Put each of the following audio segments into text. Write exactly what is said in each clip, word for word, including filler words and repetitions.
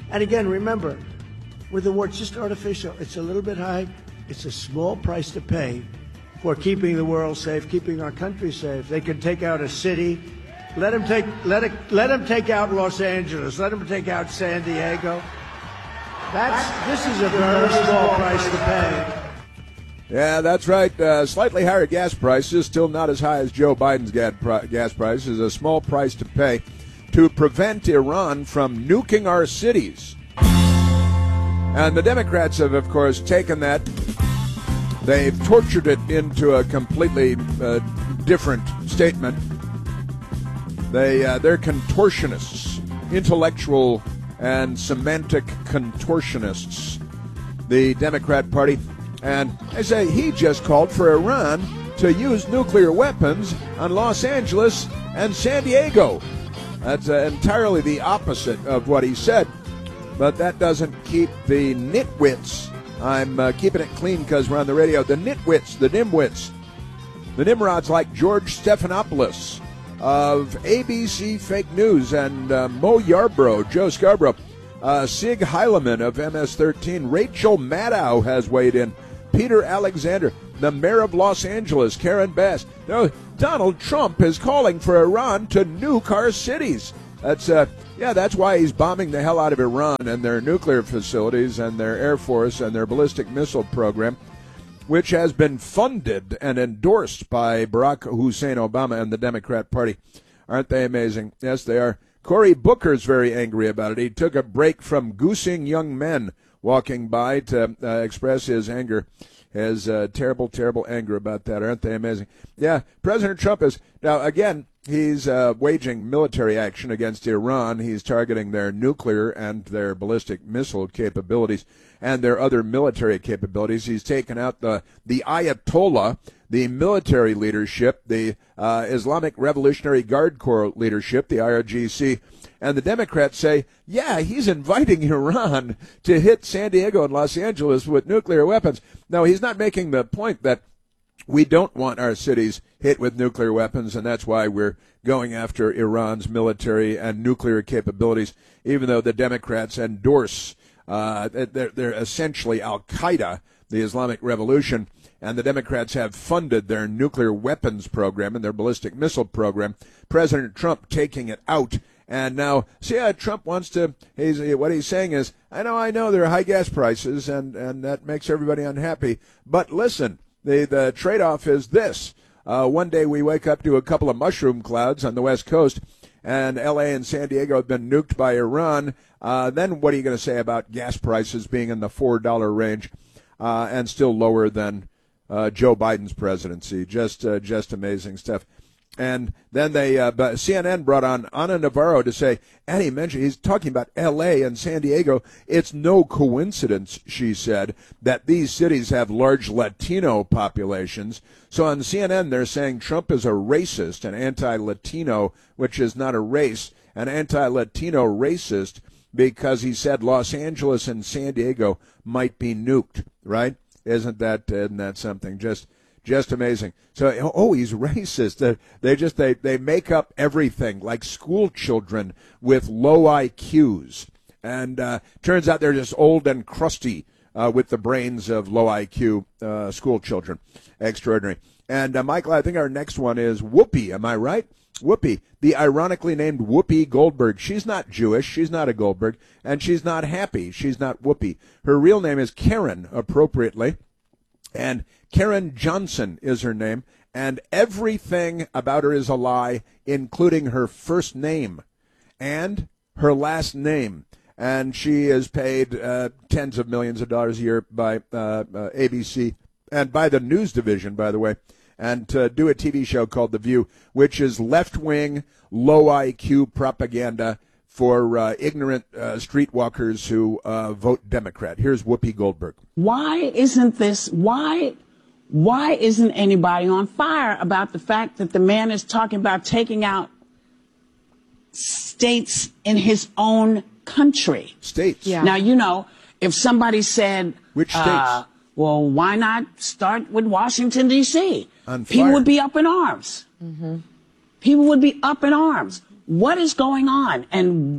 And again, remember, with the war, it's just artificial. It's a little bit high. It's a small price to pay for keeping the world safe, keeping our country safe. They could take out a city. Let them take, let it, let them take out Los Angeles. Let them take out San Diego. That's, this is a very small price to pay. Yeah, that's right. Uh, slightly higher gas prices, still not as high as Joe Biden's gas prices. A small price to pay to prevent Iran from nuking our cities. And the Democrats have, of course, taken that. They've tortured it into a completely uh, different statement. They, uh, they're contortionists, intellectual and semantic contortionists, the Democrat Party. And I say he just called for Iran to use nuclear weapons on Los Angeles and San Diego. That's uh, entirely the opposite of what he said. But that doesn't keep the nitwits. I'm uh, keeping it clean because we're on the radio. The nitwits, the nimwits, the nimrods like George Stephanopoulos of A B C Fake News and uh, Mo Yarbrough, Joe Scarborough, uh, Sig Heilemann of M S thirteen, Rachel Maddow has weighed in, Peter Alexander, the mayor of Los Angeles, Karen Bass. No, Donald Trump is calling for Iran to nuke our cities. That's uh, yeah, that's why he's bombing the hell out of Iran and their nuclear facilities and their Air Force and their ballistic missile program, which has been funded and endorsed by Barack Hussein Obama and the Democrat Party. Aren't they amazing? Yes, they are. Cory Booker's very angry about it. He took a break from goosing young men walking by to uh, express his anger, his uh, terrible, terrible anger about that. Aren't they amazing? Yeah, President Trump is, now again, he's uh, waging military action against Iran. He's targeting their nuclear and their ballistic missile capabilities and their other military capabilities. He's taken out the, the Ayatollah, the military leadership, the uh, Islamic Revolutionary Guard Corps leadership, the I R G C. And the Democrats say, yeah, he's inviting Iran to hit San Diego and Los Angeles with nuclear weapons. No, he's not making the point that we don't want our cities hit with nuclear weapons, and that's why we're going after Iran's military and nuclear capabilities, even though the Democrats endorse, uh, they're, they're essentially Al-Qaeda, the Islamic Revolution, and the Democrats have funded their nuclear weapons program and their ballistic missile program. President Trump taking it out. And now, see, yeah, Trump wants to, he's, what he's saying is, I know, I know there are high gas prices, and, and that makes everybody unhappy. But listen, the, the trade-off is this. Uh, one day we wake up to a couple of mushroom clouds on the West Coast, and L A and San Diego have been nuked by Iran. Uh, then what are you going to say about gas prices being in the four dollar range uh, and still lower than uh, Joe Biden's presidency? Just, uh, just amazing stuff. And then they, uh, C N N brought on Ana Navarro to say, and he mentioned, he's talking about L A and San Diego. It's no coincidence, she said, that these cities have large Latino populations. So on C N N, they're saying Trump is a racist, an anti-Latino, which is not a race, an anti-Latino racist because he said Los Angeles and San Diego might be nuked, right? Isn't that, isn't that something? Just Just amazing. So, oh, he's racist. They, they just, they, they make up everything like school children with low I Qs. And uh, turns out they're just old and crusty uh, with the brains of low I Q uh, school children. Extraordinary. And, uh, Michael, I think our next one is Whoopi. Am I right? Whoopi, the ironically named Whoopi Goldberg. She's not Jewish. She's not a Goldberg. And she's not happy. She's not Whoopi. Her real name is Karen, appropriately. And Karen Johnson is her name, and everything about her is a lie, including her first name and her last name. And she is paid uh, tens of millions of dollars a year by uh, uh, A B C and by the news division, by the way, and to do a T V show called The View, which is left-wing, low I Q propaganda for uh, ignorant uh, streetwalkers who uh, vote Democrat. Here's Whoopi Goldberg. Why isn't this, why, why isn't anybody on fire about the fact that the man is talking about taking out states in his own country? States. Yeah. Now, you know, if somebody said, which states? Uh, well, why not start with Washington, D C? On fire. People would be up in arms. Mm-hmm. People would be up in arms. What is going on? And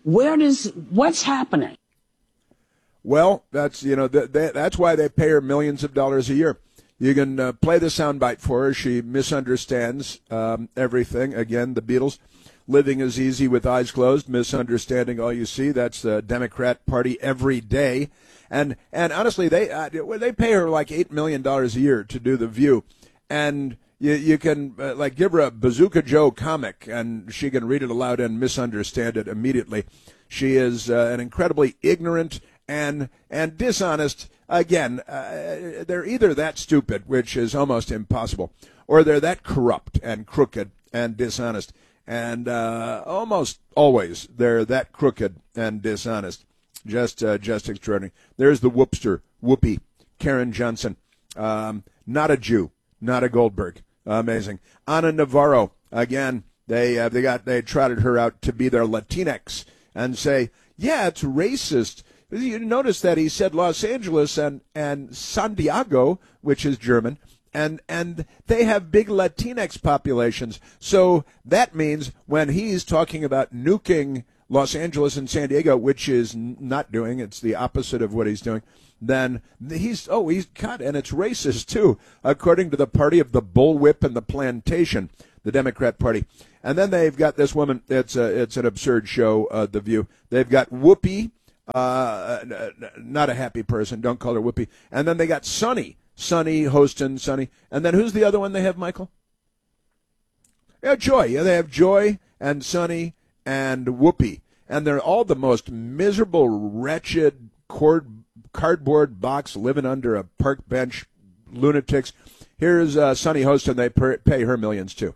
Where does, what's happening? Well, that's, you know, th- th- that's why they pay her millions of dollars a year. You can uh, play the soundbite for her. She misunderstands um, everything. Again, the Beatles, living is easy with eyes closed, misunderstanding all you see. That's the Democrat Party every day. And and honestly, they uh, they pay her like eight million dollars a year to do The View. And you, you can, uh, like, give her a Bazooka Joe comic, and she can read it aloud and misunderstand it immediately. She is uh, an incredibly ignorant and and dishonest. Again, uh, they're either that stupid, which is almost impossible, or they're that corrupt and crooked and dishonest. And uh, almost always they're that crooked and dishonest. Just uh, just extraordinary. There's the whoopster, Whoopi, Karen Johnson. Um, not a Jew, not a Goldberg. Amazing. Ana Navarro, again, they uh, they got they trotted her out to be their Latinx and say, yeah, it's racist. You notice that he said Los Angeles and, and San Diego, which is German, and and they have big Latinx populations. So that means when he's talking about nuking Los Angeles and San Diego, which is not doing, it's the opposite of what he's doing, then he's, oh, he's cut, and it's racist too, according to the party of the bullwhip and the plantation, the Democrat Party. And then they've got this woman, it's a, it's an absurd show, uh, The View. They've got Whoopi, uh, not a happy person, don't call her Whoopi. And then they got Sonny, Sonny, Hostin, Sonny. And then who's the other one they have, Michael? Yeah, Joy. Yeah, they have Joy and Sonny and Whoopi. And they're all the most miserable, wretched, cord, cardboard box living under a park bench lunatics. Here's uh, Sonny Hostin. They per- pay her millions, too.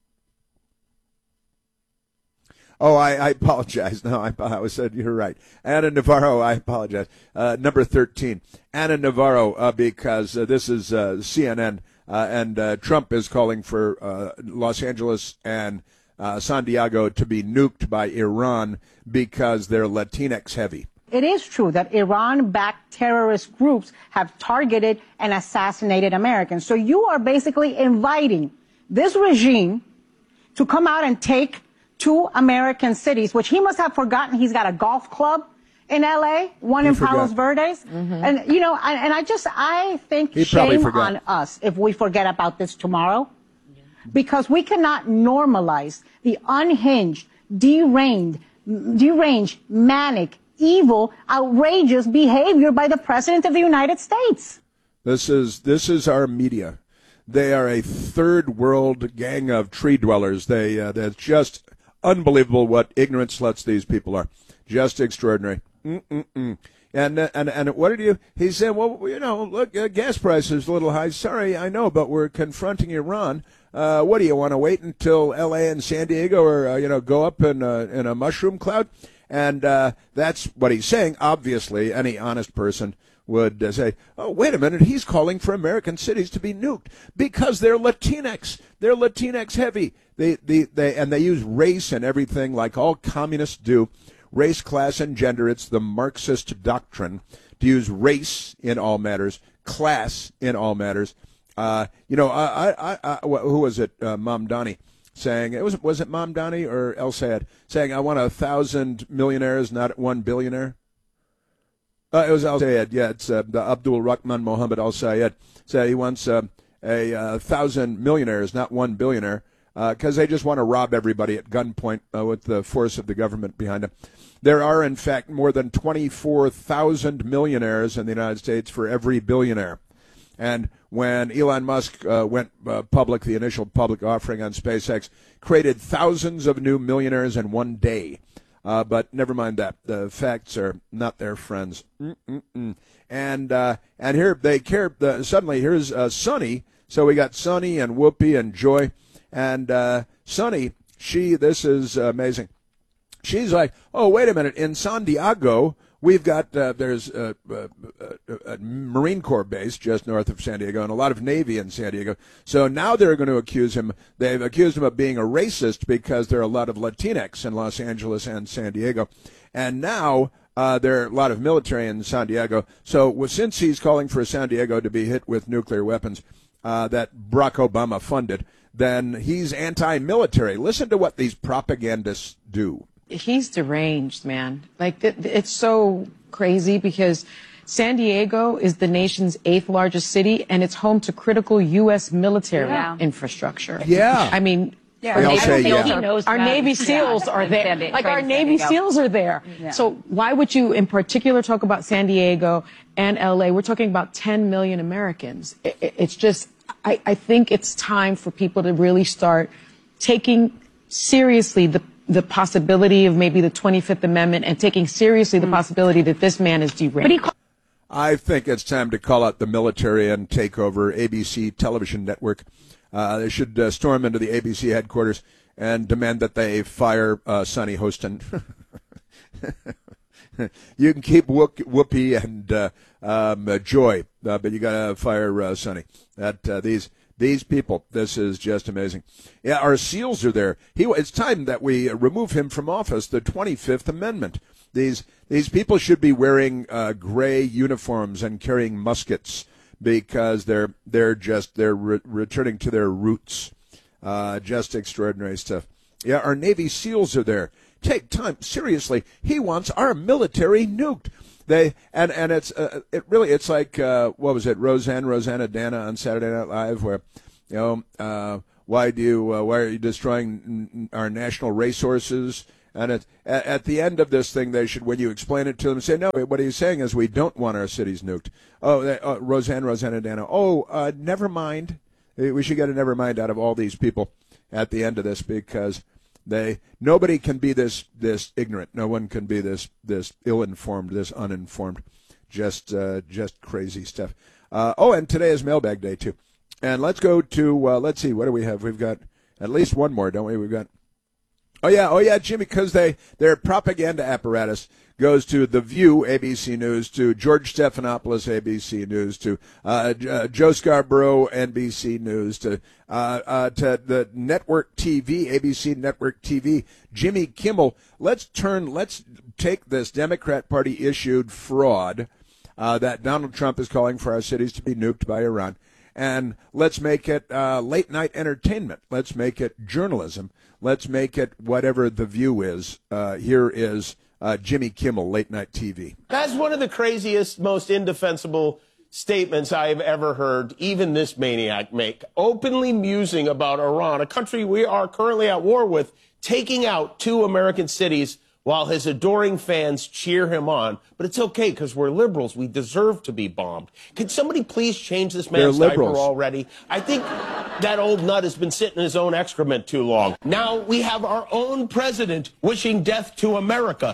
Oh, I, I apologize. No, I, I said you're right. Ana Navarro, I apologize. Uh, number thirteen, Ana Navarro, uh, because uh, this is uh, C N N, uh, and uh, Trump is calling for uh, Los Angeles and uh, San Diego to be nuked by Iran because they're Latinx heavy. It is true that Iran-backed terrorist groups have targeted and assassinated Americans. So you are basically inviting this regime to come out and take two American cities, which he must have forgotten he's got a golf club in L A, one he in forgot. Palos Verdes. Mm-hmm. And, you know, I, and I just, I think he shame on us if we forget about this tomorrow, yeah. Because we cannot normalize the unhinged, deranged, deranged, manic, evil, outrageous behavior by the President of the United States. This is, this is our media. They are a third world gang of tree dwellers. They, uh, that's just unbelievable what ignorant sluts these people are. Just extraordinary. Mm-mm-mm. And, uh, and and what did you, he said, well, you know, look, uh, gas prices a little high. Sorry, I know, but we're confronting Iran. Uh, what do you want to wait until L A and San Diego or, uh, you know, go up in a, in a mushroom cloud? And uh, that's what he's saying. Obviously, any honest person would uh, say, oh, wait a minute, he's calling for American cities to be nuked because they're Latinx. They're Latinx heavy. They, they, they, and they use race and everything like all communists do. Race, class, and gender. It's the Marxist doctrine to use race in all matters, class in all matters. Uh, you know, I, I, I, who was it? Uh, Mom Donnie saying, it was, was it Mom Donnie or El Sayed saying, I want a thousand millionaires, not one billionaire? Uh, it was Al Sayed, yeah, it's uh, the Abdul Rahman Mohammed Al Sayed said he wants uh, a uh, thousand millionaires, not one billionaire, because uh, they just want to rob everybody at gunpoint uh, with the force of the government behind them. There are, in fact, more than twenty-four thousand millionaires in the United States for every billionaire. And when Elon Musk uh, went uh, public, the initial public offering on SpaceX created thousands of new millionaires in one day. Uh, but never mind that. The facts are not their friends. Mm-mm-mm. And uh, and here they care. Uh, suddenly, here's uh, Sonny. So we got Sonny and Whoopi and Joy. And uh, Sonny, she, this is amazing. She's like, oh, wait a minute. In San Diego, we've got, uh, there's a, a, a, a Marine Corps base just north of San Diego and a lot of Navy in San Diego. So now they're going to accuse him, they've accused him of being a racist because there are a lot of Latinx in Los Angeles and San Diego. And now uh, there are a lot of military in San Diego. So well, since he's calling for San Diego to be hit with nuclear weapons uh, that Barack Obama funded, then he's anti-military. Listen to what these propagandists do. He's deranged, man. Like, th- it's so crazy because San Diego is the nation's eighth largest city, and it's home to critical U S military Yeah. infrastructure. Yeah. I mean, Yeah, They all I say don't think yeah. he knows our that. Navy SEALs Yeah. are there. San Di- Like, train our in San Navy Diego. SEAls are there. Yeah. So why would you, in particular, talk about San Diego and L A? We're talking about ten million Americans. I- I- It's just, I, I think it's time for people to really start taking seriously the the possibility of maybe the twenty-fifth Amendment and taking seriously the possibility that this man is deranged. But he called I think it's time to call out the military and take over A B C television network. Uh, they should uh, storm into the A B C headquarters and demand that they fire uh, Sonny Hostin. You can keep Whoop- Whoopi and uh, um, uh, Joy, uh, but you got to fire uh, Sonny. That uh, these these people, this is just amazing. Yeah, our SEALs are there. He, it's time that we remove him from office. The twenty-fifth Amendment. These these people should be wearing uh, gray uniforms and carrying muskets because they're they're just they're re- returning to their roots. Uh, just extraordinary stuff. Yeah, our Navy SEALs are there. Take time seriously. He wants our military nuked. They and and it's uh, it really it's like uh, what was it Roseanne Rosanna Dana on Saturday Night Live where you know uh, why do you uh, why are you destroying our national resources? And it, at, at the end of this thing, they should, when you explain it to them, say, no, what he's saying is we don't want our cities nuked. Oh, they, uh, Roseanne, Rosanna Dana. Oh, uh, never mind. We should get a never mind out of all these people at the end of this because they nobody can be this this ignorant. No one can be this this ill-informed, this uninformed. Just uh, just crazy stuff. Uh, oh, and today is Mailbag Day too. And let's go to uh, let's see, what do we have? We've got at least one more, don't we? We've got. Oh yeah, oh yeah, Jimmy, because they their propaganda apparatus goes to The View, A B C News, to George Stephanopoulos, A B C News, to uh, uh, Joe Scarborough, N B C News, to uh, uh, to the network T V, A B C Network T V, Jimmy Kimmel. Let's turn, let's take this Democrat Party issued fraud uh, that Donald Trump is calling for our cities to be nuked by Iran, and let's make it uh, late night entertainment. Let's make it journalism. Let's make it whatever The View is. Uh, here is uh, Jimmy Kimmel, late night T V. That's one of the craziest, most indefensible statements I have ever heard even this maniac make. Openly musing about Iran, a country we are currently at war with, taking out two American cities while his adoring fans cheer him on. But it's okay because we're liberals. We deserve to be bombed. Could somebody please change this man's They're diaper liberals. already? I think that old nut has been sitting in his own excrement too long. Now we have our own president wishing death to America.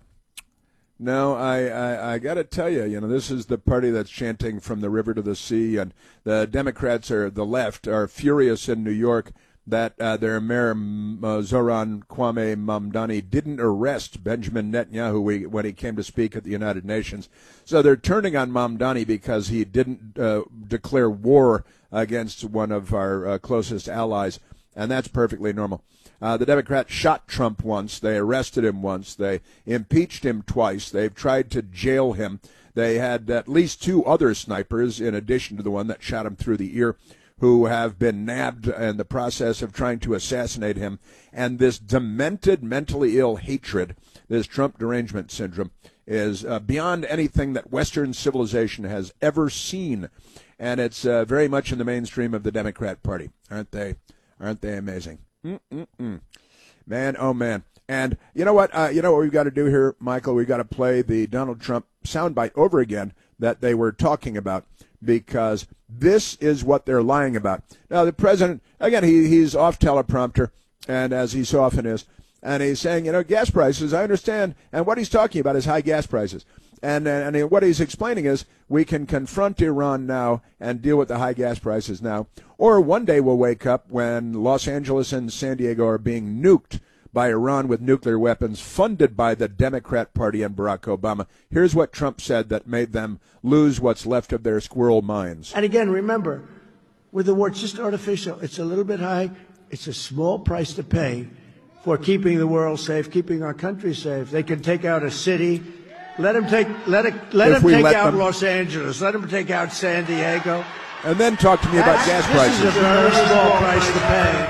No, I, I, I got to tell you, you know, this is the party that's chanting from the river to the sea, and the Democrats, are the left, are furious in New York that uh, their mayor, uh, Zoran Kwame Mamdani, didn't arrest Benjamin Netanyahu when he came to speak at the United Nations. So they're turning on Mamdani because he didn't uh, declare war against one of our uh, closest allies, and that's perfectly normal. Uh, the Democrats shot Trump once. They arrested him once. They impeached him twice. They've tried to jail him. They had at least two other snipers, in addition to the one that shot him through the ear, who have been nabbed in the process of trying to assassinate him. And this demented, mentally ill hatred, this Trump derangement syndrome, is uh, beyond anything that Western civilization has ever seen. And it's uh, very much in the mainstream of the Democrat Party. Aren't they? Aren't they amazing? Mm-mm-mm. Man, oh man. And you know what? Uh, you know what we've got to do here, Michael? We've got to play the Donald Trump soundbite over again that they were talking about, because this is what they're lying about. Now, the president, again, he, he's off teleprompter, and as he so often is, and he's saying, you know, gas prices, I understand, and what he's talking about is high gas prices. And, and and what he's explaining is we can confront Iran now and deal with the high gas prices now. Or one day we'll wake up when Los Angeles and San Diego are being nuked by Iran with nuclear weapons funded by the Democrat Party and Barack Obama. Here's what Trump said that made them lose what's left of their squirrel minds. And again, remember, with the war, it's just artificial. It's a little bit high. It's a small price to pay for keeping the world safe, keeping our country safe. They can take out a city. Let them take let it let If them we take let out them. Los Angeles. Let them take out San Diego. And then talk to me about gas This is a prices. very small price to pay.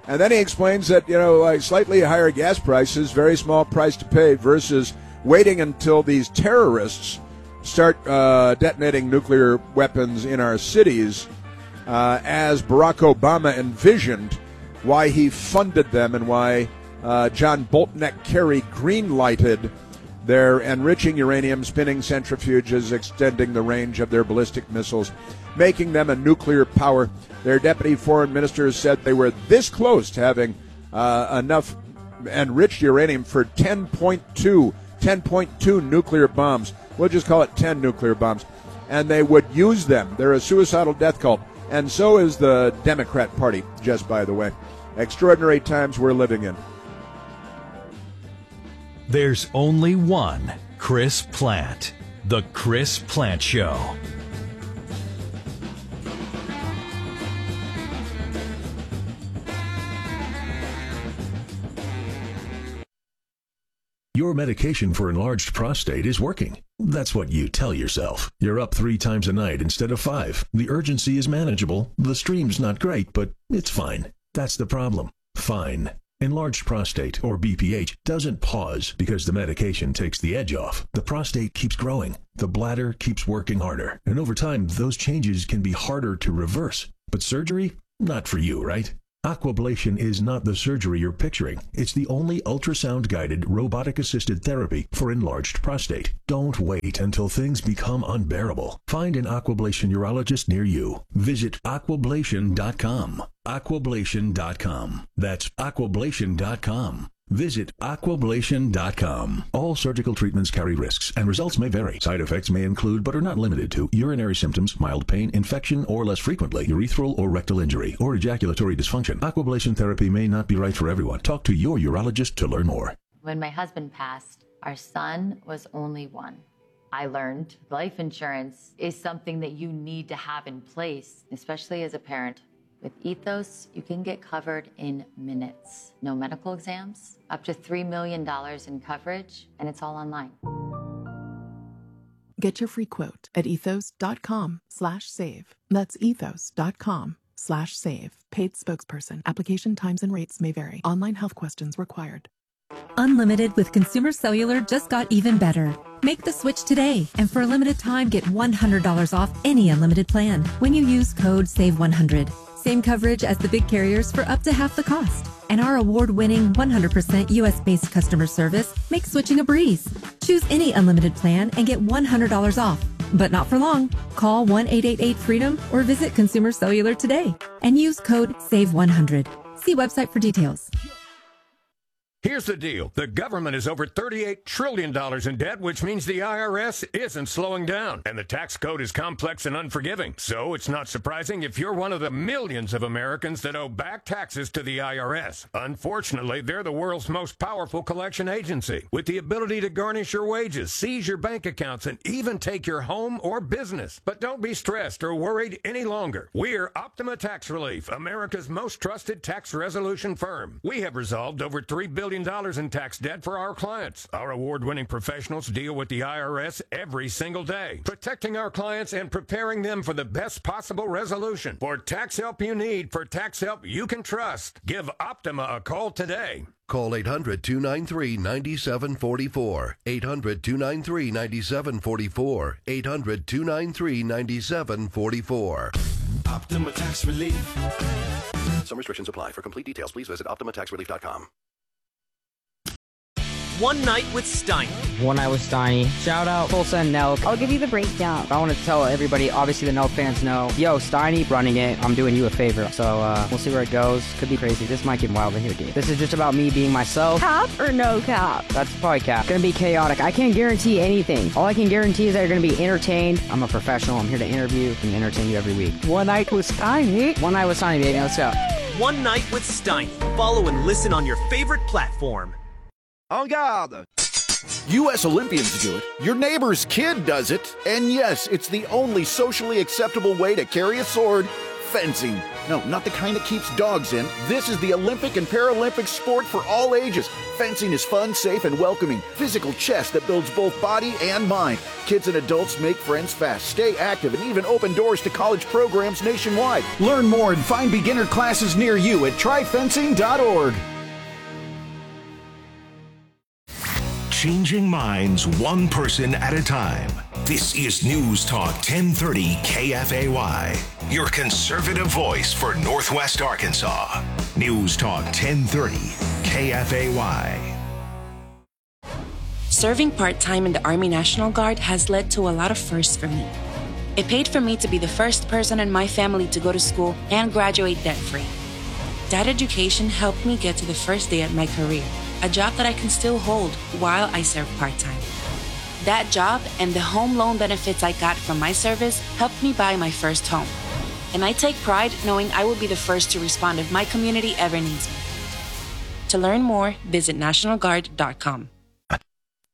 And then he explains that, you know, like slightly higher gas prices, very small price to pay versus waiting until these terrorists start uh, detonating nuclear weapons in our cities, uh, as Barack Obama envisioned, why he funded them and why uh, John Boltneck Kerry green-lighted their enriching uranium spinning centrifuges, extending the range of their ballistic missiles, making them a nuclear power. Their deputy foreign ministers said they were this close to having uh, enough enriched uranium for ten point two nuclear bombs. We'll just call it ten nuclear bombs. And they would use them. They're a suicidal death cult. And so is the Democrat Party, just by the way. Extraordinary times we're living in. There's only one Chris Plante. The Chris Plante Show. Your medication for enlarged prostate is working. That's what you tell yourself. You're up three times a night instead of five. The urgency is manageable. The stream's not great, but it's fine. That's the problem. Fine. Enlarged prostate, or B P H, doesn't pause because the medication takes the edge off. The prostate keeps growing. The bladder keeps working harder. And over time, those changes can be harder to reverse. But surgery? Not for you, right? Aquablation is not the surgery you're picturing. It's the only ultrasound-guided, robotic-assisted therapy for enlarged prostate. Don't wait until things become unbearable. Find an Aquablation urologist near you. Visit aquablation dot com. aquablation dot com. That's aquablation dot com. Visit aquablation dot com. All surgical treatments carry risks, and results may vary. Side effects may include, but are not limited to, urinary symptoms, mild pain, infection, or less frequently, urethral or rectal injury, or ejaculatory dysfunction. Aquablation therapy may not be right for everyone. Talk to your urologist to learn more. When my husband passed, our son was only one. I learned life insurance is something that you need to have in place, especially as a parent. With Ethos, you can get covered in minutes. No medical exams, up to three million dollars in coverage, and it's all online. Get your free quote at ethos.com slash save. That's ethos.com slash save. Paid spokesperson. Application times and rates may vary. Online health questions required. Unlimited with Consumer Cellular just got even better. Make the switch today, and for a limited time, get one hundred dollars off any unlimited plan when you use code save one hundred. Same coverage as the big carriers for up to half the cost. And our award-winning one hundred percent U S-based customer service makes switching a breeze. Choose any unlimited plan and get one hundred dollars off. But not for long. Call one eight eight eight freedom or visit Consumer Cellular today and use code save one hundred. See website for details. Here's the deal. The government is over thirty-eight trillion dollars in debt, which means the I R S isn't slowing down. And the tax code is complex and unforgiving. So it's not surprising if you're one of the millions of Americans that owe back taxes to the I R S. Unfortunately, they're the world's most powerful collection agency, with the ability to garnish your wages, seize your bank accounts, and even take your home or business. But don't be stressed or worried any longer. We're Optima Tax Relief, America's most trusted tax resolution firm. We have resolved over three billion dollars in tax debt for our clients. Our award-winning professionals deal with the I R S every single day, protecting our clients and preparing them for the best possible resolution. For tax help you need, for tax help you can trust, give Optima a call today. Call eight hundred, two nine three, nine seven four four. eight hundred, two nine three, nine seven four four. eight hundred, two nine three, nine seven four four. Optima Tax Relief. Some restrictions apply. For complete details, please visit optima tax relief dot com. One Night with Steiny. One Night with Steiny. Shout out Tulsa and Nelk. I'll give you the breakdown. I want to tell everybody, obviously the Nelk fans know, yo, Steiny running it. I'm doing you a favor. So uh, we'll see where it goes. Could be crazy. This might get wild in here, dude. This is just about me being myself. Cap or no cap? That's probably cap. Gonna be chaotic. I can't guarantee anything. All I can guarantee is that you're gonna be entertained. I'm a professional. I'm here to interview and entertain you every week. One Night with Steiny. One Night with Steiny, baby. Let's go. One Night with Steiny. Follow and listen on your favorite platform. En garde! U S Olympians do it, your neighbor's kid does it, and yes, it's the only socially acceptable way to carry a sword Fencing. No, not the kind that keeps dogs in. This is the Olympic and Paralympic sport for all ages. Fencing is fun, safe, and welcoming. Physical chess that builds both body and mind. Kids and adults make friends fast, stay active, and even open doors to college programs nationwide. Learn more and find beginner classes near you at try fencing dot org. Changing minds one person at a time. This is News Talk ten thirty K F A Y, your conservative voice for Northwest Arkansas. News Talk ten thirty K F A Y. Serving part-time in the Army National Guard has led to a lot of firsts for me. It paid for me to be the first person in my family to go to school and graduate debt-free. That education helped me get to the first day at my career, a job that I can still hold while I serve part-time. That job and the home loan benefits I got from my service helped me buy my first home. And I take pride knowing I will be the first to respond if my community ever needs me. To learn more, visit national guard dot com.